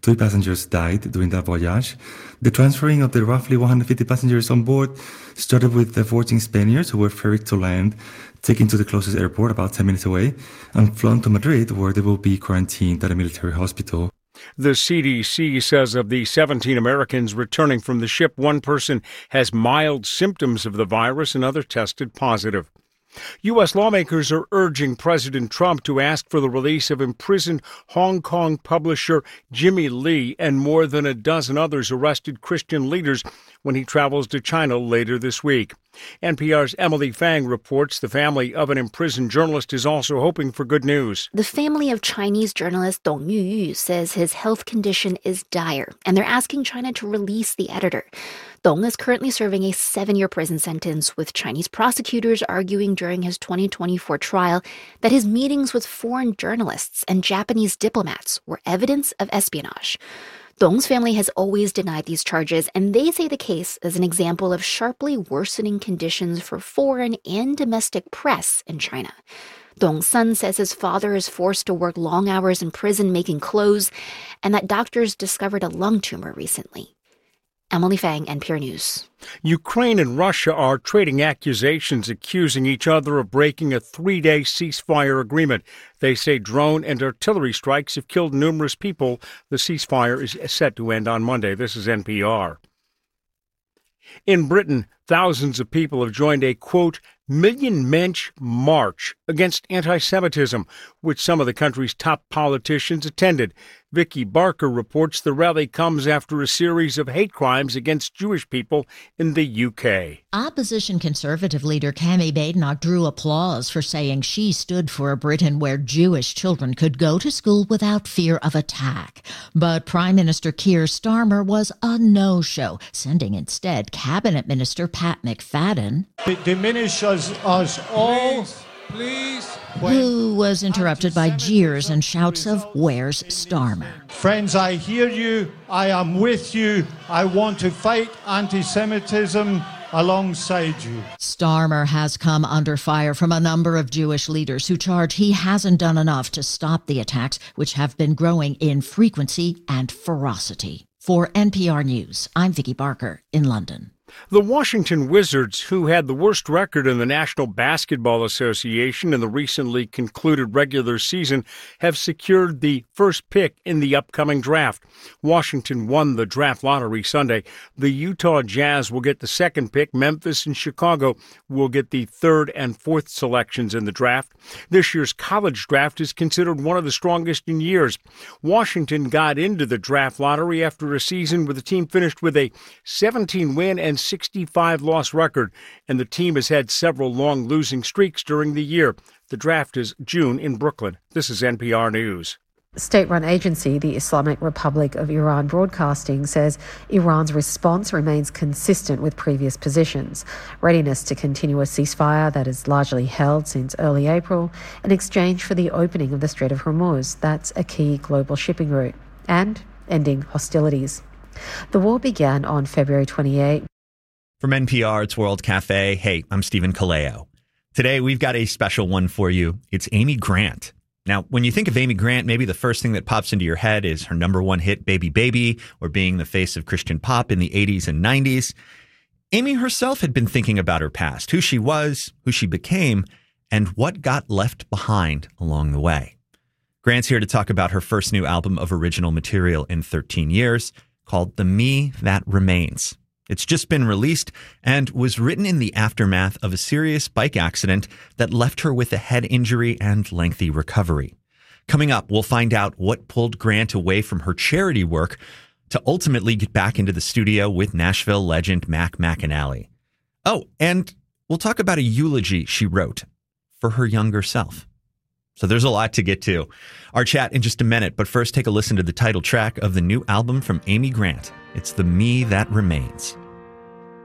3 passengers died during that voyage. The transferring of the roughly 150 passengers on board started with the 14 Spaniards who were ferried to land, taken to the closest airport about 10 minutes away, and flown to Madrid, where they will be quarantined at a military hospital. The CDC says of the 17 Americans returning from the ship, one person has mild symptoms of the virus and others tested positive. U.S. lawmakers are urging President Trump to ask for the release of imprisoned Hong Kong publisher Jimmy Lee and more than a dozen others arrested Christian leaders when he travels to China later this week. NPR's Emily Fang reports the family of an imprisoned journalist is also hoping for good news. The family of Chinese journalist Dong Yuyu says his health condition is dire, and they're asking China to release the editor. Dong is currently serving a 7-year prison sentence, with Chinese prosecutors arguing during his 2024 trial that his meetings with foreign journalists and Japanese diplomats were evidence of espionage. Dong's family has always denied these charges, and they say the case is an example of sharply worsening conditions for foreign and domestic press in China. Dong's son says his father is forced to work long hours in prison making clothes, and that doctors discovered a lung tumor recently. Emily Fang, NPR News. Ukraine and Russia are trading accusations accusing each other of breaking a 3-day ceasefire agreement. They say drone and artillery strikes have killed numerous people. The ceasefire is set to end on Monday. This is NPR. In Britain, thousands of people have joined a, quote, million-mensch march against anti-Semitism, which some of the country's top politicians attended. Vicky Barker reports the rally comes after a series of hate crimes against Jewish people in the UK. Opposition Conservative leader Cami Badenoch drew applause for saying she stood for a Britain where Jewish children could go to school without fear of attack. But Prime Minister Keir Starmer was a no-show, sending instead Cabinet Minister Pat McFadden, It diminishes us all. Please. Who was interrupted by jeers and shouts of, "Where's Starmer?" Friends, I hear you. I am with you. I want to fight anti-Semitism alongside you. Starmer has come under fire from a number of Jewish leaders who charge he hasn't done enough to stop the attacks, which have been growing in frequency and ferocity. For NPR News, I'm Vicky Barker in London. The Washington Wizards, who had the worst record in the National Basketball Association in the recently concluded regular season, have secured the first pick in the upcoming draft. Washington won the draft lottery Sunday. The Utah Jazz will get the second pick. Memphis and Chicago will get the third and fourth selections in the draft. This year's college draft is considered one of the strongest in years. Washington got into the draft lottery after a season where the team finished with a 17-win and 65-loss record, and the team has had several long losing streaks during the year. The draft is June in Brooklyn. This is NPR News. State-run agency, the Islamic Republic of Iran Broadcasting, says Iran's response remains consistent with previous positions. Readiness to continue a ceasefire that is largely held since early April in exchange for the opening of the Strait of Hormuz. That's a key global shipping route. And ending hostilities. The war began on February 28. From NPR, it's World Cafe. Hey, I'm Stephen Kaleo. Today, we've got a special one for you. It's Amy Grant. Now, when you think of Amy Grant, maybe the first thing that pops into your head is her number one hit, Baby Baby, or being the face of Christian pop in the 80s and 90s. Amy herself had been thinking about her past, who she was, who she became, and what got left behind along the way. Grant's here to talk about her first new album of original material in 13 years, called The Me That Remains. It's just been released and was written in the aftermath of a serious bike accident that left her with a head injury and lengthy recovery. Coming up, we'll find out what pulled Grant away from her charity work to ultimately get back into the studio with Nashville legend Mac McAnally. Oh, and we'll talk about a eulogy she wrote for her younger self. So there's a lot to get to. Our chat in just a minute, but first take a listen to the title track of the new album from Amy Grant. It's The Me That Remains.